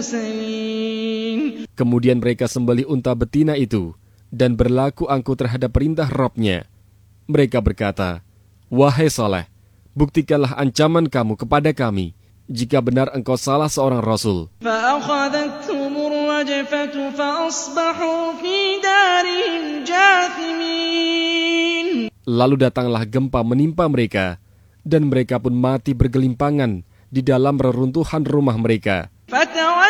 المرسلين. Kemudian mereka sembelih unta betina itu dan berlaku angkuh terhadap perintah Rabb-Nya. Mereka berkata, "Wahai Saleh, buktikanlah ancaman kamu kepada kami, jika benar engkau salah seorang Rasul." فأخذتهم الرجفة فأصبحوا في دارهم جاثمين. Lalu datanglah gempa menimpa mereka, dan mereka pun mati bergelimpangan di dalam reruntuhan rumah mereka.